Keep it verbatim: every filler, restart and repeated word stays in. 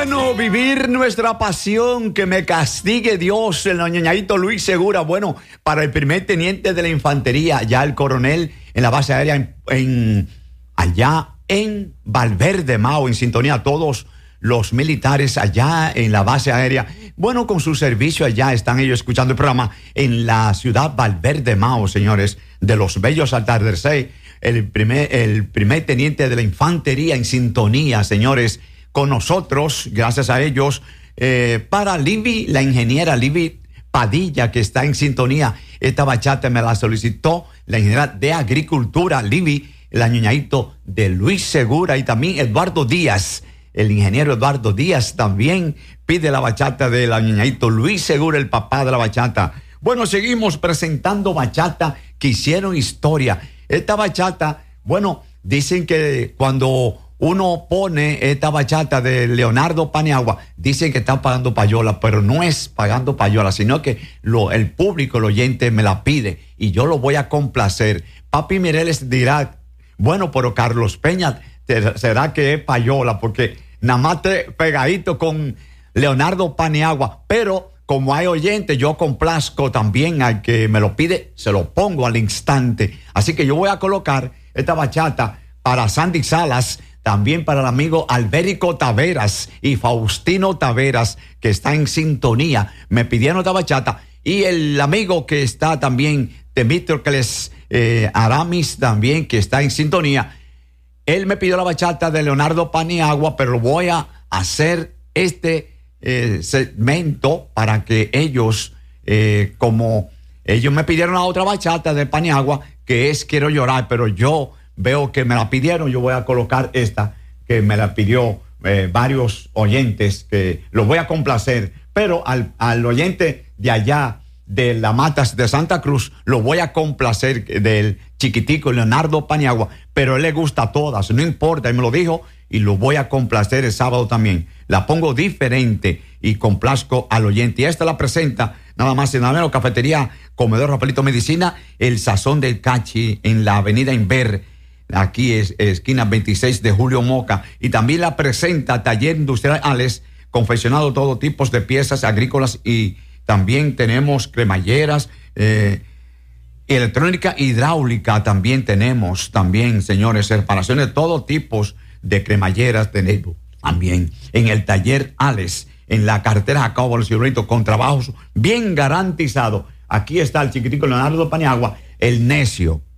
Bueno, vivir nuestra pasión, que me castigue Dios, el ñañadito Luis Segura. Bueno, para el primer teniente de la infantería, ya el coronel en la base aérea en, en allá en Valverde, Mao, en sintonía a todos los militares allá en la base aérea. Bueno, con su servicio allá están ellos escuchando el programa en la ciudad Valverde, Mao, señores, de los bellos atardeceres. El primer, el primer teniente de la infantería en sintonía, señores, con nosotros, gracias a ellos, eh, para Libby, la ingeniera Libby Padilla, que está en sintonía. Esta bachata me la solicitó la ingeniera de Agricultura, Libby, el añoñadito de Luis Segura, y también Eduardo Díaz, el ingeniero Eduardo Díaz también pide la bachata del añoñadito Luis Segura, el papá de la bachata. Bueno, seguimos presentando bachata que hicieron historia. Esta bachata, bueno, dicen que cuando uno pone esta bachata de Leonardo Paniagua, dicen que están pagando payola, pero no es pagando payola, sino que lo, el público, el oyente me la pide y yo lo voy a complacer. Papi Mireles dirá, bueno, pero Carlos Peña, será que es payola, porque nada más te pegadito con Leonardo Paniagua, pero como hay oyentes, yo complazco también al que me lo pide, se lo pongo al instante. Así que yo voy a colocar esta bachata para Sandy Salas, también para el amigo Albérico Taveras y Faustino Taveras, que está en sintonía. Me pidieron esta bachata. Y el amigo que está también, Temístocles eh, Aramis, también, que está en sintonía. Él me pidió la bachata de Leonardo Paniagua, pero voy a hacer este eh, segmento para que ellos, eh, como ellos me pidieron la otra bachata de Paniagua, que es Quiero Llorar, pero yo veo que me la pidieron, yo voy a colocar esta que me la pidió eh, varios oyentes, que los voy a complacer, pero al, al oyente de allá de la Matas de Santa Cruz lo voy a complacer, del chiquitico Leonardo Paniagua, pero a él le gusta a todas, no importa, él me lo dijo y lo voy a complacer el sábado también. La pongo diferente y complazco al oyente, y esta la presenta nada más y nada menos, Cafetería Comedor Rafaelito Medicina, El Sazón del Cachi, en la avenida Inver. Aquí es esquina veintiséis de Julio Moca, y también la presenta Taller Industrial Alex, confeccionado todo tipos de piezas agrícolas, y también tenemos cremalleras, eh, electrónica hidráulica también tenemos, también, señores, reparaciones de todo tipos de cremalleras tenemos también en el Taller Alex, en la carretera Jacobo Los Ciruelitos, con trabajos bien garantizados. Aquí está el chiquitico Leonardo Paniagua, el necio.